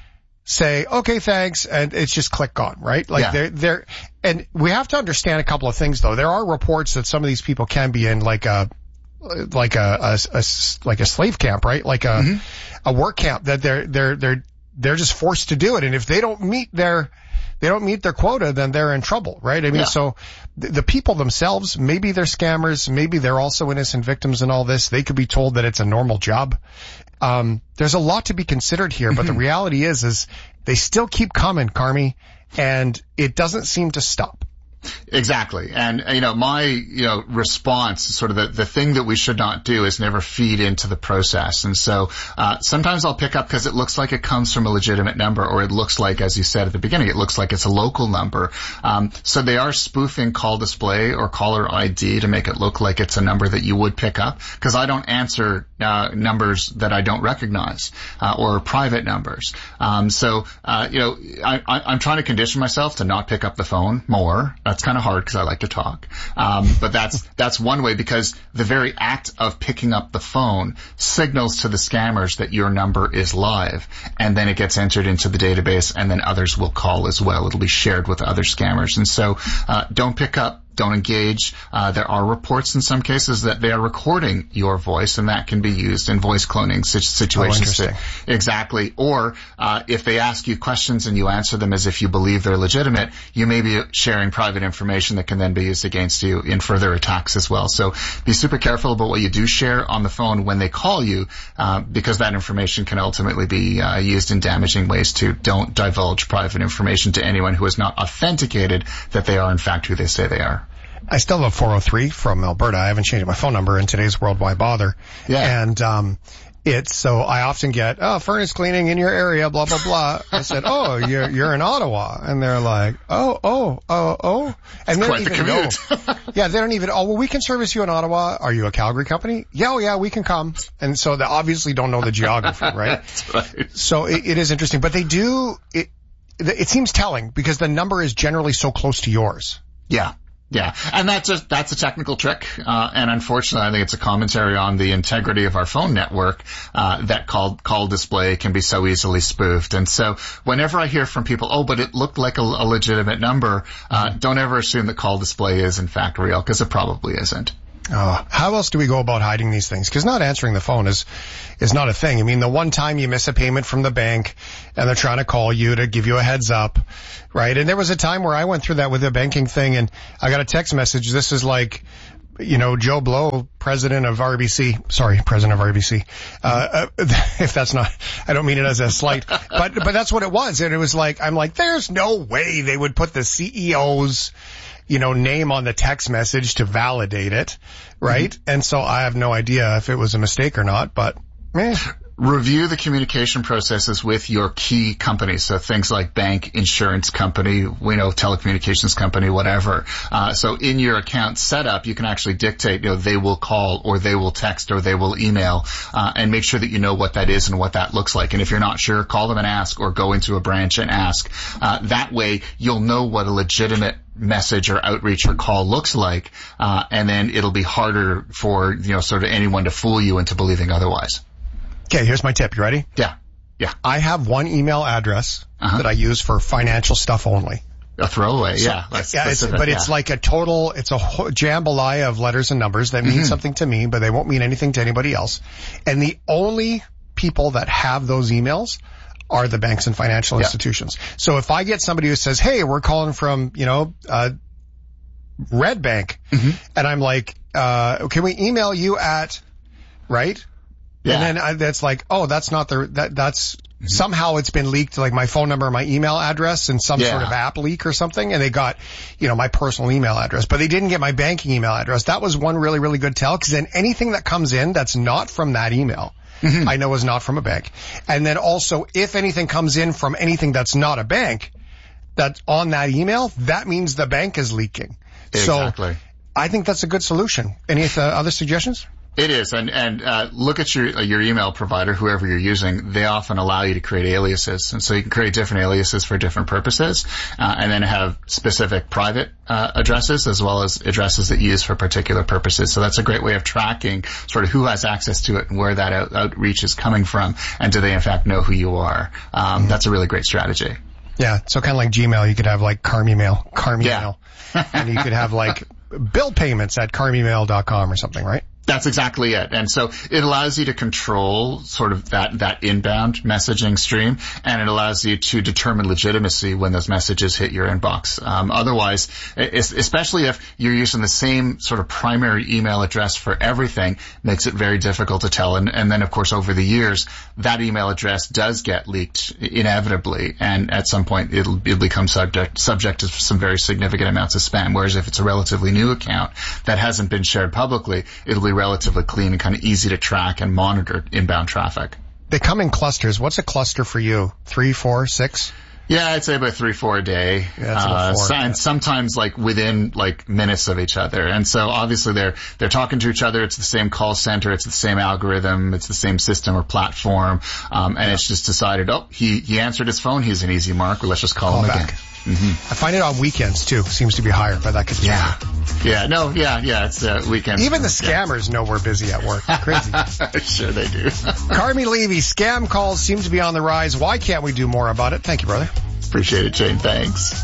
say, okay, thanks, and it's just click on, right? Like, yeah. they're, they're, and we have to understand a couple of things, though. There are reports that some of these people can be in like a, like a, a, a like a slave camp, right? Like a, mm-hmm. a work camp that they're, they're, they're, they're just forced to do it. And if they don't meet their, they don't meet their quota, then they're in trouble, right? I mean, yeah. so the, the people themselves, maybe they're scammers, maybe they're also innocent victims in all this. They could be told that it's a normal job. Um, there's a lot to be considered here, but the reality is, is they still keep coming, Carmi, and it doesn't seem to stop. Exactly. And, you know, my, you know, response, sort of the, the thing that we should not do is never feed into the process. And so, uh, sometimes I'll pick up because it looks like it comes from a legitimate number, or it looks like, as you said at the beginning, it looks like it's a local number. Um, so they are spoofing call display or caller I D to make it look like it's a number that you would pick up, because I don't answer, uh, numbers that I don't recognize, uh, or private numbers. Um, so, uh, you know, I, I, I'm trying to condition myself to not pick up the phone more. That's kind of hard because I like to talk. Um, but that's, that's one way, because the very act of picking up the phone signals to the scammers that your number is live, and then it gets entered into the database, and then others will call as well. It'll be shared with other scammers. And so, uh, don't pick up. Don't engage. Uh, there are reports in some cases that they are recording your voice, and that can be used in voice cloning situations. Oh, to, exactly. Or, uh, if they ask you questions and you answer them as if you believe they're legitimate, you may be sharing private information that can then be used against you in further attacks as well. So be super careful about what you do share on the phone when they call you, uh, because that information can ultimately be, uh, used in damaging ways too. Don't divulge private information to anyone who has not authenticated that they are in fact who they say they are. I still have four oh three from Alberta. I haven't changed my phone number in today's world. Why bother? Yeah. And, um, it's so I often get, oh, furnace cleaning in your area, blah, blah, blah. I said, oh, you're, you're in Ottawa. And they're like, oh, oh, oh, oh. And they don't even know. Yeah, they don't even, oh, well, we can service you in Ottawa. Are you a Calgary company? Yeah, oh, yeah, we can come. And so they obviously don't know the geography, right? That's right. So it, it is interesting, but they do, it, it seems telling because the number is generally so close to yours. Yeah. Yeah, and that's a, that's a technical trick, uh, and unfortunately I think it's a commentary on the integrity of our phone network, uh, that call, call display can be so easily spoofed. And so whenever I hear from people, oh, but it looked like a, a legitimate number, uh, mm-hmm. don't ever assume that call display is in fact real, because it probably isn't. Uh, how else do we go about hiding these things? Because not answering the phone is is not a thing. I mean, the one time you miss a payment from the bank and they're trying to call you to give you a heads up, right? And there was a time where I went through that with the banking thing, and I got a text message. This is like, you know, Joe Blow, president of R B C. Sorry, president of R B C. Uh, uh, if that's not, I don't mean it as a slight, but but that's what it was. And it was like, I'm like, there's no way they would put the C E O's, you know, name on the text message to validate it, right? Mm-hmm. And so I have no idea if it was a mistake or not, but eh. Review the communication processes with your key companies. So things like bank, insurance company, we know telecommunications company, whatever. Uh, so in your account setup, you can actually dictate, you know, they will call or they will text or they will email, uh, and make sure that you know what that is and what that looks like. And if you're not sure, call them and ask, or go into a branch and ask. Uh, that way you'll know what a legitimate message or outreach or call looks like, uh, and then it'll be harder for, you know, sort of anyone to fool you into believing otherwise. Okay, here's my tip. You ready? Yeah. Yeah. I have one email address uh-huh. that I use for financial stuff only. A throwaway, so, yeah. That's, yeah, that's it's, it, but yeah. it's like a total, it's a jambalaya of letters and numbers that mean mm-hmm. something to me, but they won't mean anything to anybody else. And the only people that have those emails are the banks and financial yeah. institutions. So if I get somebody who says, hey, we're calling from, you know, uh, Red Bank, mm-hmm. and I'm like, uh, can we email you at, right? Yeah. And then I, that's like, oh, that's not the, that, that's, mm-hmm. somehow it's been leaked, like my phone number, my email address, and some yeah. sort of app leak or something, and they got, you know, my personal email address, but they didn't get my banking email address. That was one really, really good tell, because then anything that comes in that's not from that email, mm-hmm. I know is not from a bank. And then also, if anything comes in from anything that's not a bank, that's on that email, that means the bank is leaking. Exactly. So I think that's a good solution. Any uh, other suggestions? It is, and and uh, look at your uh, your email provider, whoever you're using. They often allow you to create aliases, and so you can create different aliases for different purposes, uh, and then have specific private uh, addresses as well as addresses that you use for particular purposes. So that's a great way of tracking sort of who has access to it and where that out- outreach is coming from, and do they in fact know who you are. Um, mm-hmm. That's a really great strategy. Yeah, so kind of like Gmail, you could have like Carmemail, Carmemail, yeah. and you could have like bill payments at carmemail dot com or something, right? That's exactly it. And so it allows you to control sort of that, that inbound messaging stream, and it allows you to determine legitimacy when those messages hit your inbox. Um, otherwise, especially if you're using the same sort of primary email address for everything, makes it very difficult to tell. And, and then of course over the years, that email address does get leaked inevitably, and at some point it'll, it'll become subject, subject to some very significant amounts of spam. Whereas if it's a relatively new account that hasn't been shared publicly, it'll be relatively clean and kind of easy to track and monitor inbound traffic. They come in clusters. What's a cluster for you? Three, four, six? Yeah, I'd say about three, four a day. Yeah, that's about four, uh, yeah. And sometimes like within like minutes of each other. And so obviously they're, they're talking to each other. It's the same call center. It's the same algorithm. It's the same system or platform. Um, and yeah. it's just decided, oh, he, he answered his phone. He's an easy mark. Well, let's just call, call him back. again. Mm-hmm. I find it on weekends too. Seems to be higher, but that could be yeah, yeah, no, yeah, yeah. It's uh, weekends. Even the scammers yeah. know we're busy at work. Crazy. Sure they do. Carmi Levy, scam calls seem to be on the rise. Why can't we do more about it? Thank you, brother. Appreciate it, Jane. Thanks.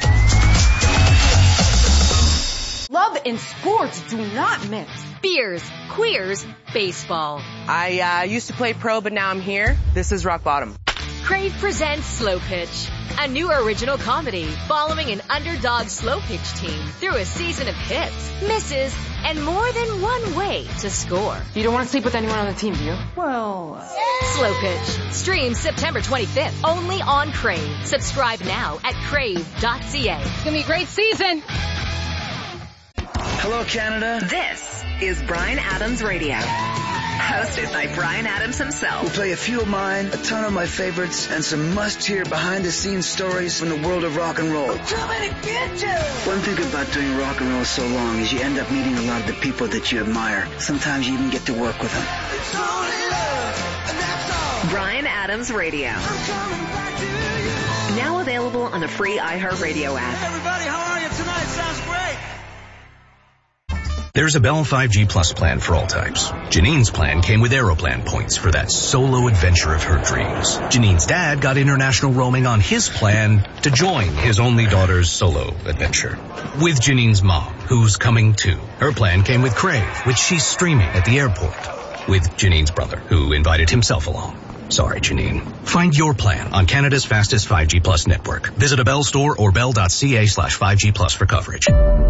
Love and sports do not mix. Beers, queers, baseball. I uh, used to play pro, but now I'm here. This is rock bottom. Crave presents Slow Pitch, a new original comedy following an underdog slow pitch team through a season of hits, misses, and more than one way to score. You don't want to sleep with anyone on the team, do you? Well, uh... Slow Pitch streams September twenty-fifth only on Crave. Subscribe now at crave dot c a. It's gonna be a great season. Hello, Canada. This is Bryan Adams Radio. Hosted by Bryan Adams himself. We'll play a few of mine, a ton of my favorites, and some must-hear behind-the-scenes stories from the world of rock and roll. I'm coming to get you! One thing about doing rock and roll so long is you end up meeting a lot of the people that you admire. Sometimes you even get to work with them. It's only love, and that's all. Bryan Adams Radio. Now available on the free iHeartRadio app. Everybody, how are you tonight? Sounds great. There's a Bell five G Plus plan for all types. Janine's plan came with Aeroplan points for that solo adventure of her dreams. Janine's dad got international roaming on his plan to join his only daughter's solo adventure. With Janine's mom, who's coming too. Her plan came with Crave, which she's streaming at the airport. With Janine's brother, who invited himself along. Sorry, Janine. Find your plan on Canada's fastest five G Plus network. Visit a Bell store or bell.ca slash 5G Plus for coverage.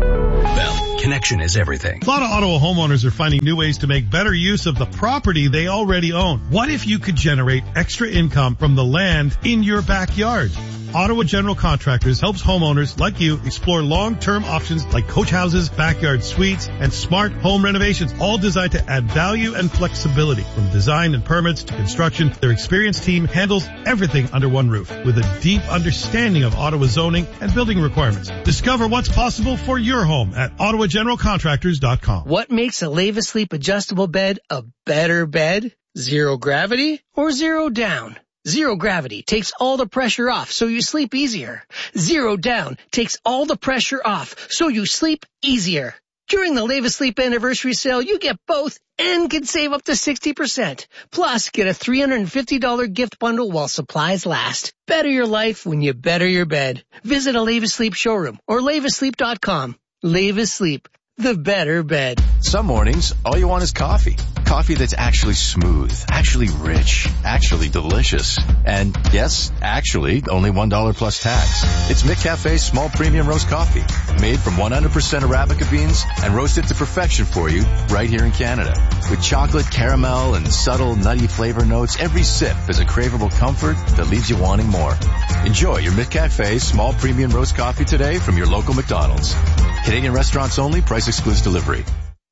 Bell, connection is everything. A lot of Ottawa homeowners are finding new ways to make better use of the property they already own. What if you could generate extra income from the land in your backyard? Ottawa General Contractors helps homeowners like you explore long-term options like coach houses, backyard suites, and smart home renovations, all designed to add value and flexibility. From design and permits to construction, their experienced team handles everything under one roof with a deep understanding of Ottawa zoning and building requirements. Discover what's possible for your home at ottawa general contractors dot com. What makes a Leva Sleep adjustable bed a better bed? Zero gravity or zero down? Zero gravity takes all the pressure off so you sleep easier. Zero down takes all the pressure off so you sleep easier. During the Leva Sleep anniversary sale, you get both and can save up to sixty percent. Plus, get a three hundred fifty dollars gift bundle while supplies last. Better your life when you better your bed. Visit a Leva Sleep showroom or leva sleep dot com. Leva Sleep, the better bed. Some mornings, all you want is coffee. Coffee that's actually smooth, actually rich, actually delicious. And yes, actually, only one dollar plus tax. It's McCafe's small premium roast coffee, made from one hundred percent Arabica beans and roasted to perfection for you right here in Canada. With chocolate, caramel, and subtle nutty flavor notes, every sip is a craveable comfort that leaves you wanting more. Enjoy your McCafe small premium roast coffee today from your local McDonald's. Canadian restaurants only, price excludes delivery.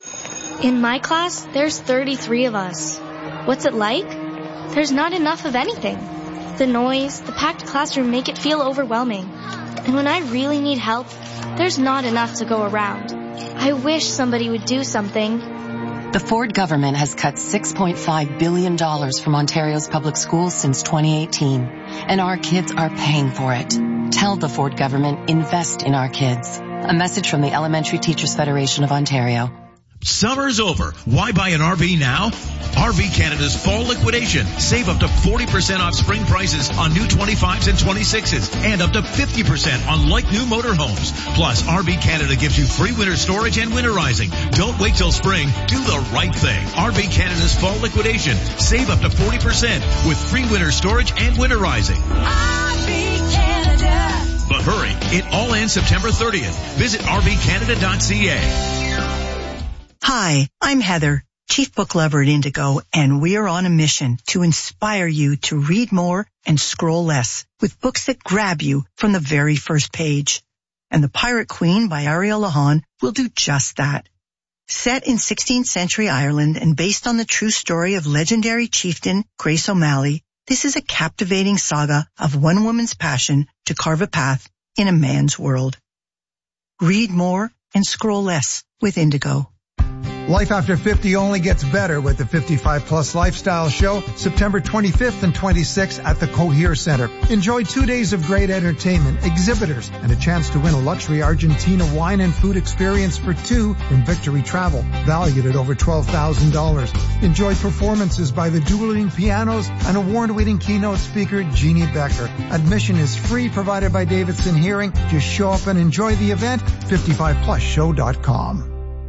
In my class, there's thirty-three of us. What's it like? There's not enough of anything. The noise, the packed classroom make it feel overwhelming. And when I really need help, there's not enough to go around. I wish somebody would do something. The Ford government has cut six point five billion dollars from Ontario's public schools since twenty eighteen, and our kids are paying for it. Tell the Ford government, invest in our kids. A message from the Elementary Teachers Federation of Ontario. Summer's over. Why buy an R V now? R V Canada's fall liquidation. Save up to forty percent off spring prices on new twenty-fives and twenty-sixes and up to fifty percent on like new motorhomes. Plus, R V Canada gives you free winter storage and winterizing. Don't wait till spring. Do the right thing. R V Canada's fall liquidation. Save up to forty percent with free winter storage and winterizing. R V Canada. But hurry, it all ends September thirtieth. Visit r v canada dot c a. Hi, I'm Heather, Chief Book Lover at Indigo, and we are on a mission to inspire you to read more and scroll less with books that grab you from the very first page. And The Pirate Queen by Ariel Lahan will do just that. Set in sixteenth century Ireland and based on the true story of legendary chieftain Grace O'Malley, this is a captivating saga of one woman's passion to carve a path in a man's world. Read more and scroll less with Indigo. Life after fifty only gets better with the fifty-five plus Lifestyle Show, September twenty-fifth and twenty-sixth at the Cohere Center. Enjoy two days of great entertainment, exhibitors, and a chance to win a luxury Argentina wine and food experience for two from Victory Travel, valued at over twelve thousand dollars. Enjoy performances by the dueling pianos and award-winning keynote speaker Jeannie Becker. Admission is free, provided by Davidson Hearing. Just show up and enjoy the event. fifty-five plus show dot com.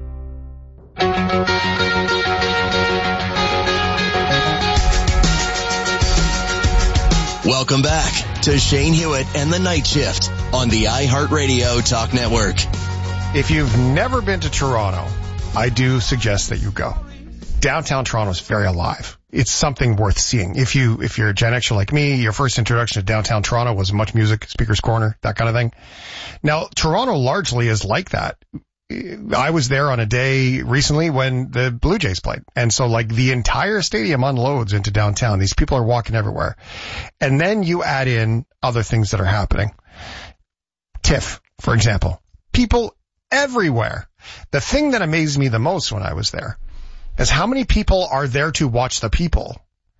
Welcome back to Shane Hewitt and the Night Shift on the iHeartRadio Talk Network. If you've never been to Toronto, I do suggest that you go. Downtown Toronto is very alive. It's something worth seeing. If you, if you're a Gen Xer like me, your first introduction to downtown Toronto was Much Music, Speaker's Corner, that kind of thing. Now, Toronto largely is like that. I was there on a day recently when the Blue Jays played. And so like the entire stadium unloads into downtown. These people are walking everywhere. And then you add in other things that are happening. TIFF, for example. People everywhere. The thing that amazed me the most when I was there is how many people are there to watch the people.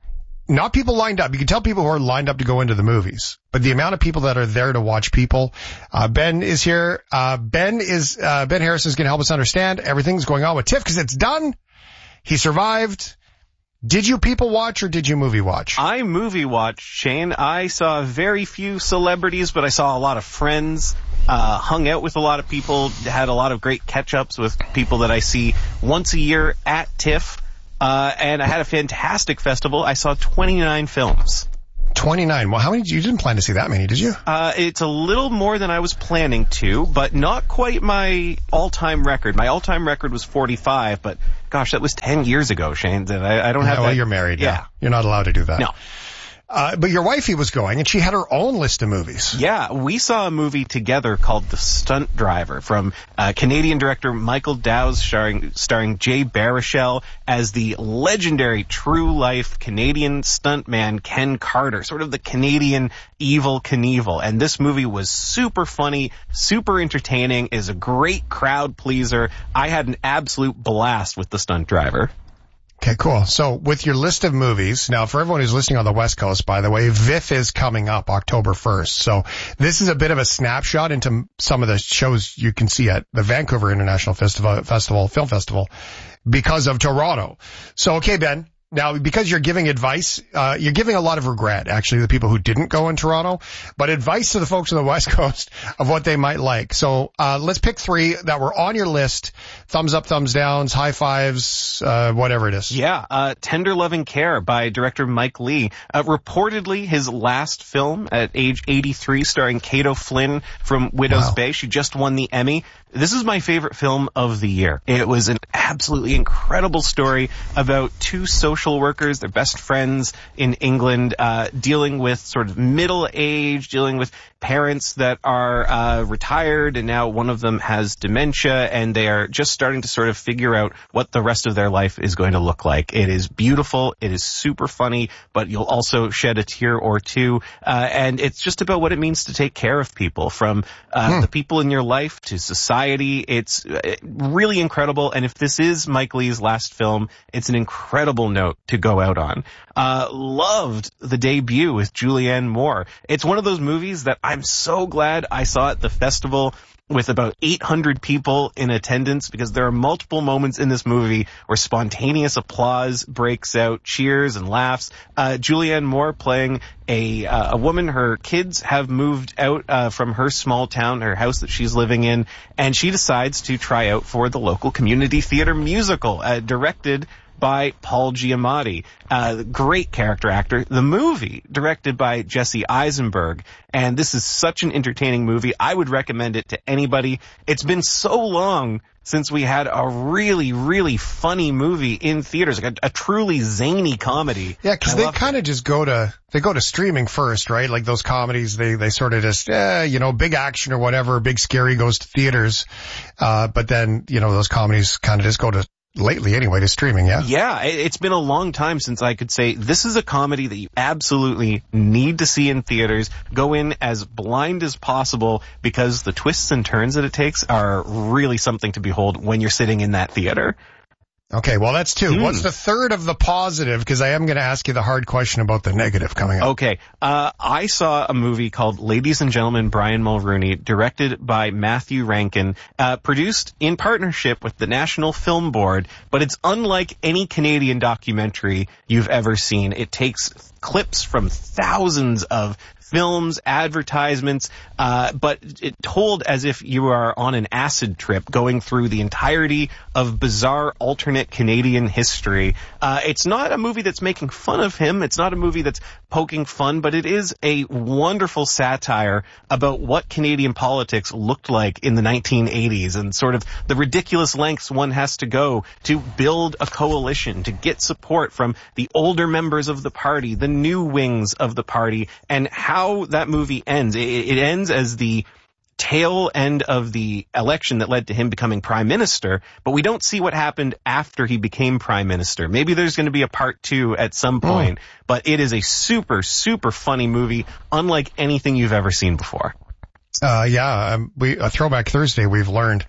not people lined up. You can tell people who are lined up to go into the movies, but the amount of people that are there to watch people. Uh, Ben is here. Uh, Ben is, uh, Ben Harris is going to help us understand everything's going on with TIFF because it's done. He survived. Did you people watch or did you movie watch? I movie watched, Shane. I saw very few celebrities, but I saw a lot of friends, uh, hung out with a lot of people, had a lot of great catch-ups with people that I see once a year at TIFF, uh, and I had a fantastic festival. I saw twenty-nine films. twenty-nine. Well, how many? You didn't plan to see that many, did you? Uh, it's a little more than I was planning to, but not quite my all-time record. My all-time record was forty-five, but gosh, that was ten years ago, Shane. I, I don't have yeah, well, that. You're married. Yeah. yeah. You're not allowed to do that. No. Uh, but your wifey was going, and she had her own list of movies. Yeah, we saw a movie together called The Stunt Driver from uh, Canadian director Michael Dowse, starring, starring Jay Baruchel as the legendary true-life Canadian stuntman Ken Carter, sort of the Canadian Evel Knievel. And this movie was super funny, super entertaining, is a great crowd pleaser. I had an absolute blast with The Stunt Driver. Okay, cool. So with your list of movies, now for everyone who's listening on the West Coast, by the way, V I F is coming up October first. So this is a bit of a snapshot into some of the shows you can see at the Vancouver International Festival, Festival Film Festival because of Toronto. So, okay, Ben. Now, because you're giving advice, uh, you're giving a lot of regret, actually, to the people who didn't go in Toronto, but advice to the folks on the West Coast of what they might like. So, uh, let's pick three that were on your list. Thumbs up, thumbs downs, high fives, uh, whatever it is. Yeah, uh, Tender Loving Care by director Mike Lee. Uh, reportedly his last film at age eighty-three, starring Cato Flynn from Widow's wow. Bay. She just won the Emmy. This is my favorite film of the year. It was an absolutely incredible story about two social workers, their best friends in England, uh, dealing with sort of middle age, dealing with parents that are uh, retired, and now one of them has dementia, and they are just starting to sort of figure out what the rest of their life is going to look like. It is beautiful. It is super funny, but you'll also shed a tear or two. Uh, and it's just about what it means to take care of people, from uh, hmm. the people in your life to society. It's really incredible, and if this is Mike Lee's last film, it's an incredible note to go out on. Uh, loved the debut with Julianne Moore. It's one of those movies that I'm so glad I saw at the festival with about eight hundred people in attendance, because there are multiple moments in this movie where spontaneous applause breaks out, cheers and laughs. Uh, Julianne Moore playing a uh, a woman. Her kids have moved out uh, from her small town, her house that she's living in, and she decides to try out for the local community theater musical, uh, directed by Paul Giamatti. Uh, great character actor. The movie, directed by Jesse Eisenberg. And this is such an entertaining movie. I would recommend it to anybody. It's been so long since we had a really, really funny movie in theaters, like a, a truly zany comedy. Yeah, because they kind of just go to, they go to streaming first, right? Like those comedies, they, they sort of just, eh, you know, big action or whatever, big scary goes to theaters. Uh, but then, you know, those comedies kind of just go to, lately anyway, to streaming, yeah? Yeah, it's been a long time since I could say this is a comedy that you absolutely need to see in theaters. Go in as blind as possible, because the twists and turns that it takes are really something to behold when you're sitting in that theater. Okay, well, that's two. Hmm. What's the third of the positive? Because I am going to ask you the hard question about the negative coming up. Okay, uh, I saw a movie called Ladies and Gentlemen, Brian Mulrooney, directed by Matthew Rankin, uh, produced in partnership with the National Film Board, but it's unlike any Canadian documentary you've ever seen. It takes clips from thousands of films, advertisements, uh, but it told as if you are on an acid trip going through the entirety of bizarre alternate Canadian history. Uh, it's not a movie that's making fun of him. It's not a movie that's poking fun, but it is a wonderful satire about what Canadian politics looked like in the nineteen eighties and sort of the ridiculous lengths one has to go to build a coalition, to get support from the older members of the party, the new wings of the party, and how How that movie ends. It, it ends as the tail end of the election that led to him becoming prime minister, but we don't see what happened after he became prime minister. Maybe there's going to be a part two at some point, oh. but it is a super, super funny movie, unlike anything you've ever seen before. Uh, yeah, um, we, a Throwback Thursday, we've learned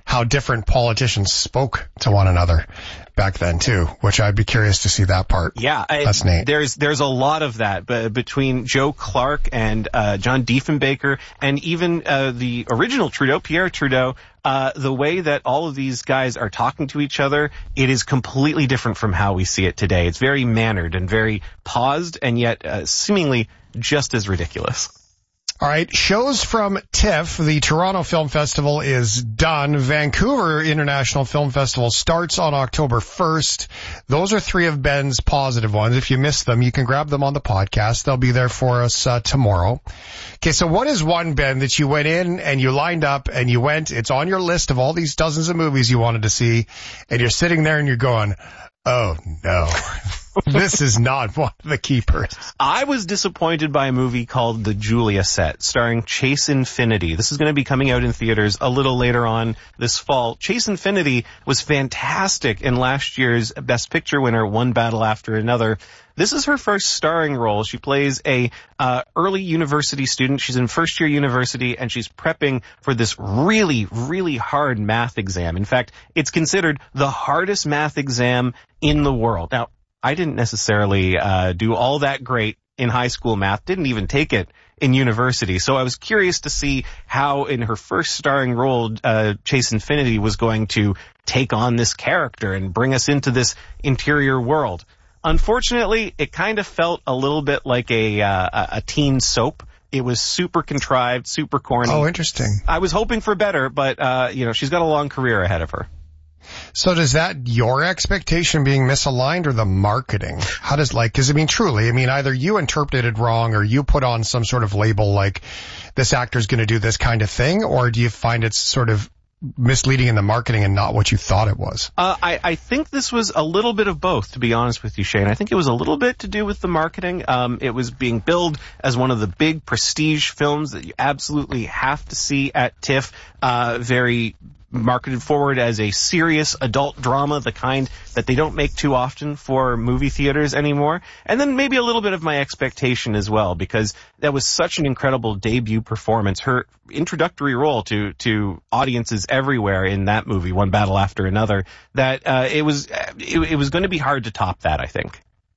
how different politicians spoke to one another back then too, which I'd be curious to see that part. Yeah, I, that's neat. There's there's a lot of that but between Joe Clark and uh, John Diefenbaker and even uh, the original Trudeau, Pierre Trudeau. Uh, the way that all of these guys are talking to each other, it is completely different from how we see it today. It's very mannered and very paused, and yet uh, seemingly just as ridiculous. All right, shows from TIFF. The Toronto Film Festival is done. Vancouver International Film Festival starts on October first. Those are three of Ben's positive ones. If you missed them, you can grab them on the podcast. They'll be there for us uh, tomorrow. Okay, so what is one, Ben, that you went in and you lined up and you went, it's on your list of all these dozens of movies you wanted to see, and you're sitting there and you're going, oh, no. This is not one of the keepers. I was disappointed by a movie called The Julia Set, starring Chase Infinity. This is going to be coming out in theaters a little later on this fall. Chase Infinity was fantastic in last year's Best Picture winner, One Battle After Another. This is her first starring role. She plays a uh, early university student. She's in first year university, and she's prepping for this really, really hard math exam. In fact, it's considered the hardest math exam in the world. Now, I didn't necessarily uh, do all that great in high school math, didn't even take it in university. So I was curious to see how in her first starring role, uh, Chase Infinity was going to take on this character and bring us into this interior world. Unfortunately, it kind of felt a little bit like a, uh, a teen soap. It was super contrived, super corny. Oh, interesting. I was hoping for better, but, uh, you know, she's got a long career ahead of her. So does that your expectation being misaligned or the marketing? How does like, cause I mean, truly, I mean, either you interpreted wrong or you put on some sort of label like this actor's going to do this kind of thing, or do you find it's sort of misleading in the marketing and not what you thought it was? Uh, I, I think this was a little bit of both, to be honest with you, Shane. I think it was a little bit to do with the marketing. Um, it was being billed as one of the big prestige films that you absolutely have to see at TIFF. Uh, very marketed forward as a serious adult drama, the kind that they don't make too often for movie theaters anymore. And then maybe a little bit of my expectation as well, because that was such an incredible debut performance. Her introductory role to, to audiences everywhere in that movie, One Battle After Another, that uh, it was it, it was going to be hard to top that, I think.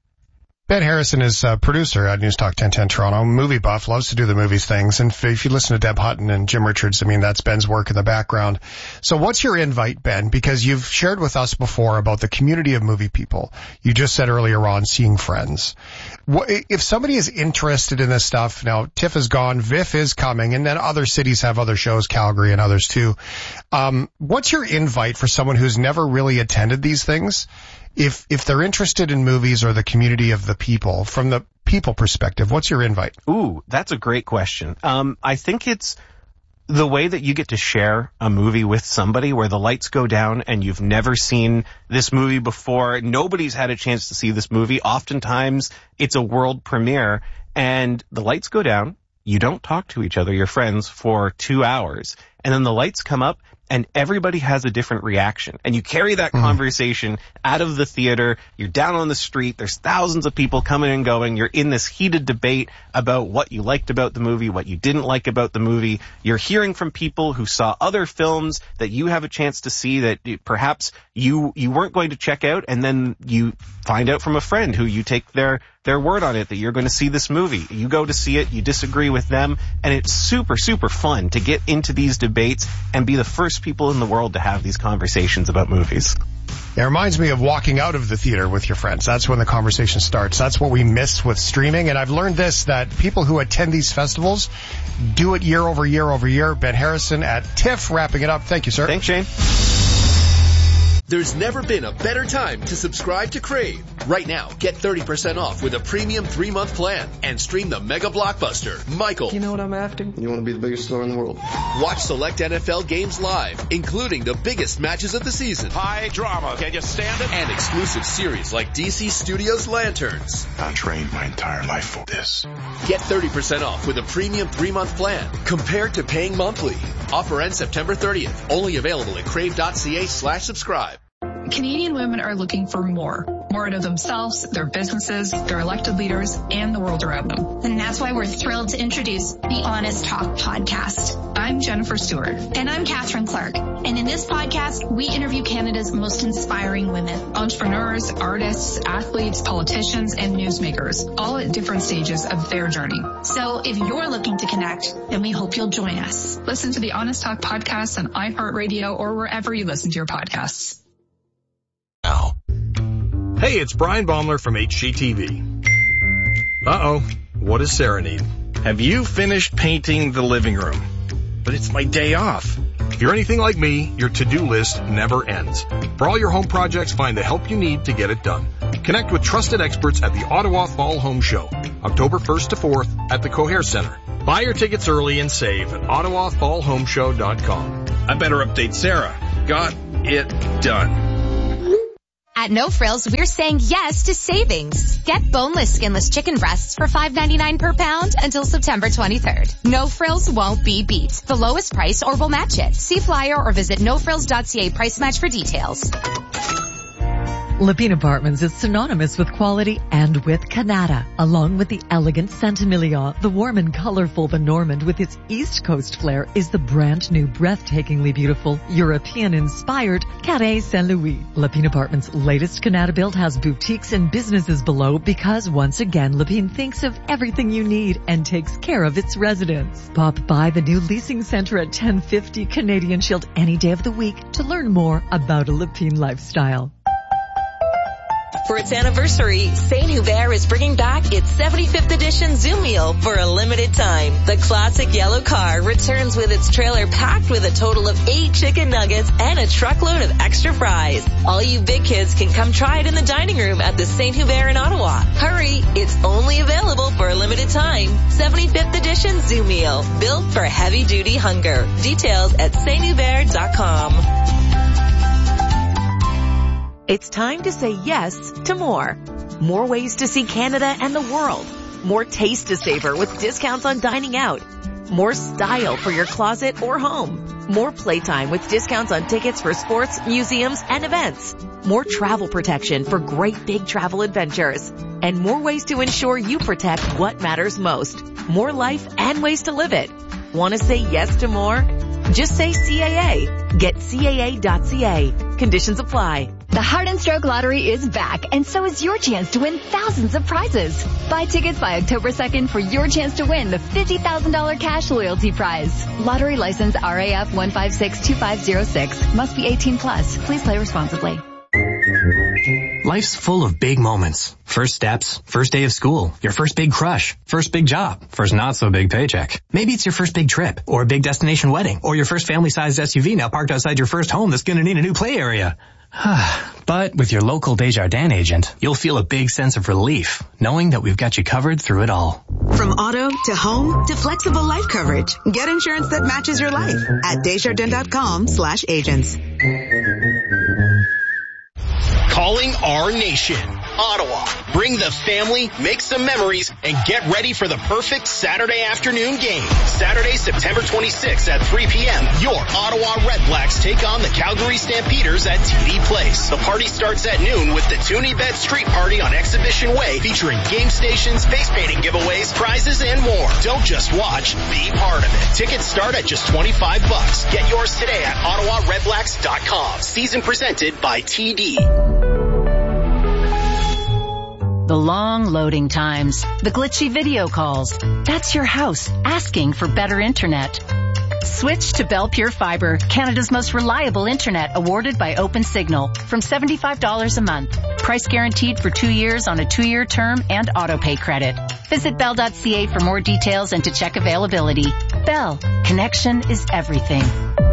Ben Harrison is a producer at News Talk ten ten Toronto, movie buff, loves to do the movies things. And if you listen to Deb Hutton and Jim Richards, I mean, that's Ben's work in the background. So what's your invite, Ben? Because you've shared with us before about the community of movie people. You just said earlier on seeing friends. What, if somebody is interested in this stuff, now TIFF is gone, V I F is coming, and then other cities have other shows, Calgary and others too. Um, what's your invite for someone who's never really attended these things? If if they're interested in movies or the community of the people, from the people perspective, what's your invite? Ooh, that's a great question. Um, I think it's the way that you get to share a movie with somebody where the lights go down and you've never seen this movie before. Nobody's had a chance to see this movie. Oftentimes, it's a world premiere, and the lights go down. You don't talk to each other, your friends, for two hours. And then the lights come up, and everybody has a different reaction. And you carry that mm. conversation out of the theater. You're down on the street. There's thousands of people coming and going. You're in this heated debate about what you liked about the movie, what you didn't like about the movie. You're hearing from people who saw other films that you have a chance to see that perhaps you you weren't going to check out, and then you find out from a friend who you take their their word on it that you're going to see this movie. You go to see it, you disagree with them, and it's super, super fun to get into these debates and be the first people in the world to have these conversations about movies. It reminds me of walking out of the theater with your friends. That's when the conversation starts. That's what we miss with streaming. And I've learned this, that people who attend these festivals do it year over year over year. Ben Harrison at TIFF, wrapping it up. Thank you, sir. Thanks, Shane. There's never been a better time to subscribe to Crave. Right now, get thirty percent off with a premium three-month plan and stream the mega blockbuster, Michael. You know what I'm after? You want to be the biggest star in the world. Watch select N F L games live, including the biggest matches of the season. High drama. Can you stand it? And exclusive series like D C Studios Lanterns. I trained my entire life for this. Get thirty percent off with a premium three-month plan compared to paying monthly. Offer ends September thirtieth. Only available at crave.ca slash subscribe. Canadian women are looking for more. more out of themselves, their businesses, their elected leaders, and the world around them. And that's why we're thrilled to introduce the Honest Talk podcast. I'm Jennifer Stewart. And I'm Catherine Clark. And in this podcast, we interview Canada's most inspiring women. Entrepreneurs, artists, athletes, politicians, and newsmakers, all at different stages of their journey. So if you're looking to connect, then we hope you'll join us. Listen to the Honest Talk podcast on iHeartRadio or wherever you listen to your podcasts. Now. Hey, it's Brian Baumler from H G T V. Uh-oh, what does Sarah need? Have you finished painting the living room? But it's my day off. If you're anything like me, your to-do list never ends. For all your home projects, find the help you need to get it done. Connect with trusted experts at the Ottawa Fall Home Show, October first to fourth at the Coher Center. Buy your tickets early and save at ottawa fall home show dot com. I better update Sarah. Got it done. At No Frills, we're saying yes to savings. Get boneless, skinless chicken breasts for five ninety-nine per pound until September twenty-third. No Frills won't be beat. The lowest price or we'll match it. See flyer or visit no frills dot c a price match for details. Lepine Apartments is synonymous with quality and with Canada, along with the elegant Saint-Emilion. The warm and colorful The Normand with its East Coast flair is the brand new, breathtakingly beautiful, European-inspired Carré Saint-Louis. Lepine Apartments' latest Canada build has boutiques and businesses below because, once again, Lepine thinks of everything you need and takes care of its residents. Pop by the new leasing center at ten fifty Canadian Shield any day of the week to learn more about a Lepine lifestyle. For its anniversary, Saint Hubert is bringing back its seventy-fifth edition Zoom meal for a limited time. The classic yellow car returns with its trailer packed with a total of eight chicken nuggets and a truckload of extra fries. All you big kids can come try it in the dining room at the Saint Hubert in Ottawa. Hurry, it's only available for a limited time. seventy-fifth edition Zoom meal, built for heavy-duty hunger. Details at saint hubert dot com. It's time to say yes to more. More ways to see Canada and the world. More taste to savor with discounts on dining out. More style for your closet or home. More playtime with discounts on tickets for sports, museums, and events. More travel protection for great big travel adventures. And more ways to ensure you protect what matters most. More life and ways to live it. Want to say yes to more? Just say C A A. Get C A A dot C A. Conditions apply. The Heart and Stroke Lottery is back, and so is your chance to win thousands of prizes. Buy tickets by October second for your chance to win the fifty thousand dollars cash loyalty prize. Lottery license R A F one five six two five zero six. Must be eighteen plus. Please play responsibly. Life's full of big moments. First steps, first day of school, your first big crush, first big job, first not so big paycheck. Maybe it's your first big trip, or a big destination wedding, or your first family-sized S U V now parked outside your first home that's going to need a new play area. But with your local Desjardins agent, you'll feel a big sense of relief, knowing that we've got you covered through it all. From auto to home to flexible life coverage, get insurance that matches your life at Desjardins dot com slash agents. Calling our nation, Ottawa. Bring the family, make some memories, and get ready for the perfect Saturday afternoon game. Saturday, September twenty-sixth at three p.m., your Ottawa Redblacks take on the Calgary Stampeders at T D Place. The party starts at noon with the Toonybet Street Party on Exhibition Way, featuring game stations, face painting giveaways, prizes, and more. Don't just watch, be part of it. Tickets start at just twenty-five bucks. Get yours today at ottawa redblacks dot com. Season presented by T D. The long loading times, the glitchy video calls. That's your house asking for better internet. Switch to Bell Pure Fiber, Canada's most reliable internet, awarded by OpenSignal, from seventy-five dollars a month. Price guaranteed for two years on a two-year term and auto-pay credit. Visit bell dot c a for more details and to check availability. Bell, connection is everything.